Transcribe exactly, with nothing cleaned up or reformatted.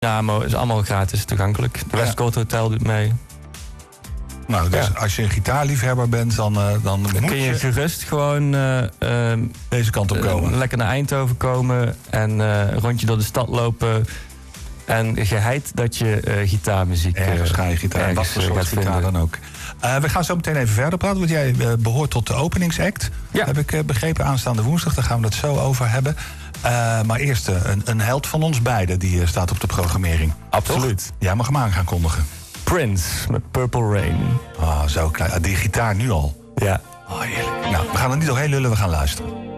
Ja, maar het is allemaal gratis toegankelijk. De Ja. Westcoast Hotel doet mee. Nou, dus Ja. als je een gitaarliefhebber bent, dan, uh, dan, Dan moet kun je je gerust gewoon uh, uh, deze kant op komen. uh, lekker naar Eindhoven komen en uh, een rondje door de stad lopen. En geheid dat je uh, gitaarmuziek uh, Ergens ga je gitaar, wat ergens, voor uh, soort gaat gitaar vinden. dan ook. Uh, we gaan zo meteen even verder praten, want jij uh, behoort tot de openingsact. Ja. Heb ik uh, begrepen, aanstaande woensdag, daar gaan we het zo over hebben. Uh, maar eerst uh, een, een held van ons beiden, die uh, staat op de programmering. Absoluut. Toch? Jij mag hem aan gaan kondigen. Prince met Purple Rain. Ah, oh, zo klein. Die gitaar nu al. Ja. Oh, heerlijk. Nou, we gaan er niet doorheen lullen, we gaan luisteren.